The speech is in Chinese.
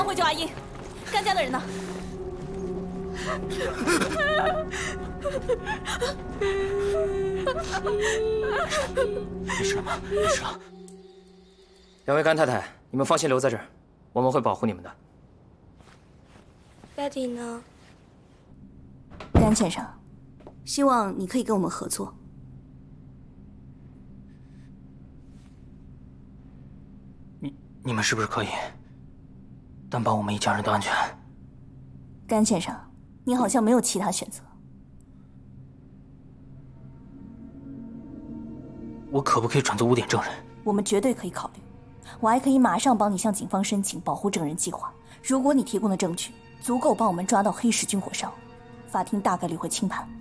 快回救阿英！甘家的人呢？ 没事了吗？没事了。 两位甘太太，你们放心留在这儿，我们会保护你们的。 Daddy 呢？ 甘先生，希望你可以跟我们合作。 你们是不是可以担保我们一家人的安全？ 甘先生，你好像没有其他选择。 我可不可以转做污点证人？ 我们绝对可以考虑。我还可以马上帮你向警方申请保护证人计划。如果你提供的证据足够帮我们抓到黑石军火商，法庭大概率会轻判。